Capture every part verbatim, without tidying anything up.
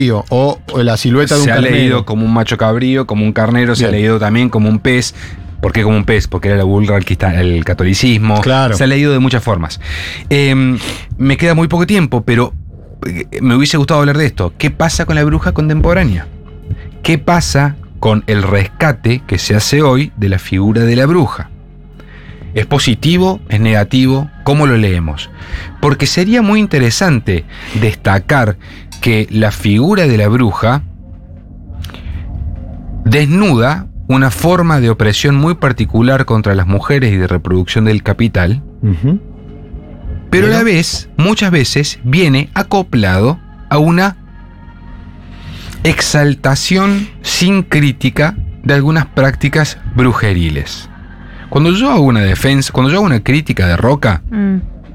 O, o la silueta de un Se ha carnero. leído como un macho cabrío, como un carnero, se ha Bien. leído también como un pez. ¿Por qué como un pez? Porque era la burla al quista- el catolicismo. Claro. Se ha leído de muchas formas. Eh, me queda muy poco tiempo, pero eh, me hubiese gustado hablar de esto. ¿Qué pasa con la bruja contemporánea? ¿Qué pasa con el rescate que se hace hoy de la figura de la bruja? ¿Es positivo? ¿Es negativo? ¿Cómo lo leemos? Porque sería muy interesante destacar que la figura de la bruja desnuda una forma de opresión muy particular contra las mujeres y de reproducción del capital, Uh-huh. pero a la vez, muchas veces, viene acoplado a una exaltación sin crítica de algunas prácticas brujeriles. Cuando yo hago una defensa, cuando yo hago una crítica de Roca, Mm.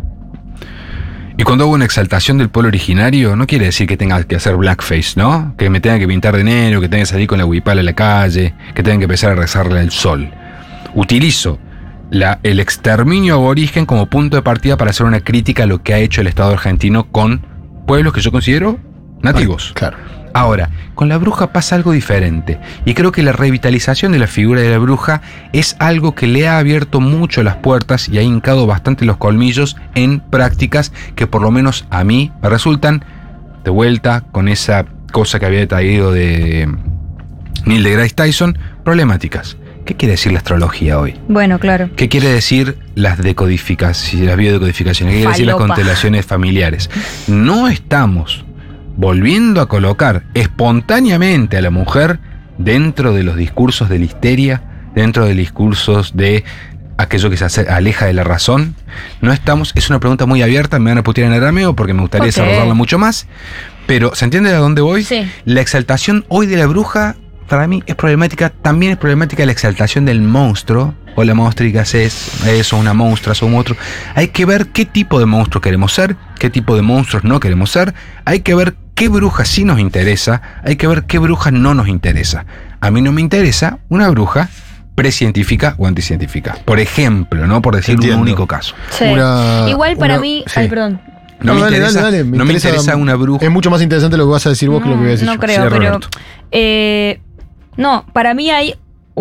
y cuando hago una exaltación del pueblo originario, no quiere decir que tenga que hacer blackface, ¿no? Que me tenga que pintar de negro, que tenga que salir con la huipala a la calle, que tenga que empezar a rezarle al sol. Utilizo la, el exterminio aborigen como punto de partida para hacer una crítica a lo que ha hecho el Estado argentino con pueblos que yo considero nativos. Claro. Ahora, con la bruja pasa algo diferente, y creo que la revitalización de la figura de la bruja es algo que le ha abierto mucho las puertas y ha hincado bastante los colmillos en prácticas que por lo menos a mí me resultan, de vuelta con esa cosa que había traído de Neil deGrasse Tyson, problemáticas. ¿Qué quiere decir la astrología hoy? Bueno, claro. ¿Qué quiere decir las decodificaciones, las biodecodificaciones? ¿Qué quiere decir las Falopa. constelaciones familiares? No estamos volviendo a colocar espontáneamente a la mujer dentro de los discursos de la histeria, dentro de los discursos de aquello que se hace- aleja de la razón. No estamos, es una pregunta muy abierta, me van a putear en arameo porque me gustaría Ok. desarrollarla mucho más, pero ¿se entiende a dónde voy? Sí. La exaltación hoy de la bruja, para mí es problemática, también es problemática la exaltación del monstruo, o la monstrica es eso, una monstrua, o un monstruo. Hay que ver qué tipo de monstruo queremos ser, qué tipo de monstruos no queremos ser, hay que ver qué bruja sí nos interesa, hay que ver qué bruja no nos interesa. A mí no me interesa una bruja precientífica o anticientífica, por ejemplo, no por decir Entiendo. un único caso. Sí. Una- Igual para una- mí. sí. Ay, perdón. No, me, dale, interesa, dale, dale, no me interesa una bruja. Es mucho más interesante lo que vas a decir vos que lo que voy a decir No yo. creo, Sí, pero. Roberto. eh, no, para mí hay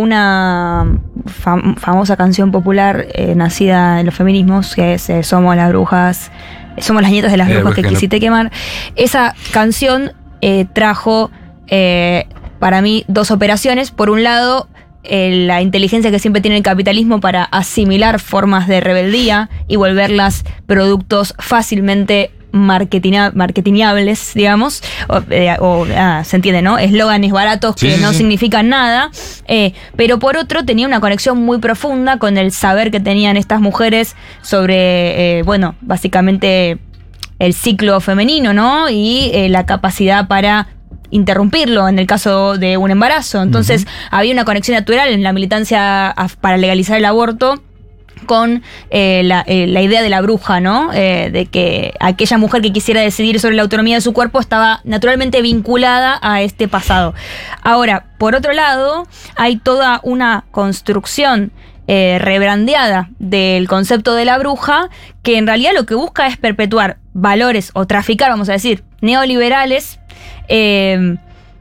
una fam- famosa canción popular eh, nacida en los feminismos, que es eh, Somos las brujas, somos las nietas de las Eh, brujas que porque no- quisiste quemar. Esa canción eh, trajo eh, para mí dos operaciones. Por un lado, eh, la inteligencia que siempre tiene el capitalismo para asimilar formas de rebeldía y volverlas productos fácilmente marketina- marketingables, digamos, o, eh, o, ah, se entiende, ¿no? Eslóganes baratos Sí, que sí, no sí. significan nada, eh, pero por otro tenía una conexión muy profunda con el saber que tenían estas mujeres sobre, eh, bueno, básicamente el ciclo femenino, ¿no? Y eh, la capacidad para interrumpirlo en el caso de un embarazo. Entonces, uh-huh. había una conexión natural en la militancia a, para legalizar el aborto con eh, la, eh, la idea de la bruja, ¿no? Eh, de que aquella mujer que quisiera decidir sobre la autonomía de su cuerpo estaba naturalmente vinculada a este pasado. Ahora, por otro lado, hay toda una construcción eh, rebrandeada del concepto de la bruja que en realidad lo que busca es perpetuar valores o traficar, vamos a decir, neoliberales. Eh,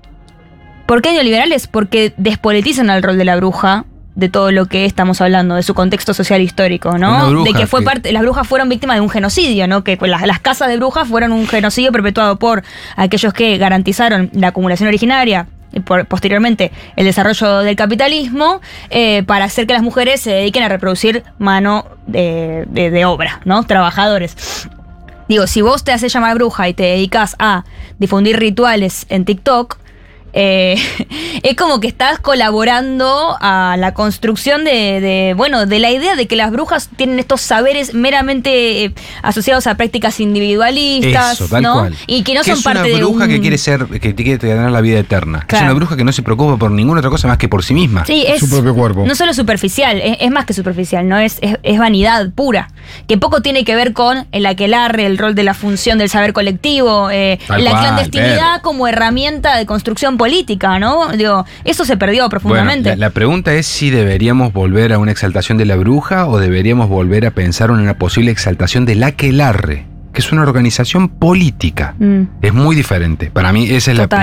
¿Por qué neoliberales? Porque despolitizan el rol de la bruja, de todo lo que estamos hablando, de su contexto social histórico, ¿no? Bruja, de que fue que... parte, las brujas fueron víctimas de un genocidio, ¿no? Que las, las casas de brujas fueron un genocidio perpetuado por aquellos que garantizaron la acumulación originaria y por, posteriormente el desarrollo del capitalismo eh, para hacer que las mujeres se dediquen a reproducir mano de, de, de obra, ¿no? Trabajadores. Digo, si vos te haces llamar bruja y te dedicas a difundir rituales en TikTok, Eh, es como que estás colaborando a la construcción de, de, bueno, de la idea de que las brujas tienen estos saberes meramente eh, asociados a prácticas individualistas, eso, tal ¿no? cual. Y que no que son parte de es una bruja un... que quiere ser, que quiere tener la vida eterna. Claro. Es una bruja que no se preocupa por ninguna otra cosa más que por sí misma. Sí, es su propio cuerpo. No solo superficial, es, es más que superficial, ¿no? Es, es, es vanidad pura, que poco tiene que ver con el aquelarre, el rol de la función del saber colectivo, eh, Tal la cual, clandestinidad ver. como herramienta de construcción política, ¿no? Digo, eso se perdió profundamente. Bueno, la, la pregunta es si deberíamos volver a una exaltación de la bruja o deberíamos volver a pensar en una posible exaltación del aquelarre. que es una organización política. Mm. Es muy diferente. Para mí esa es la Total.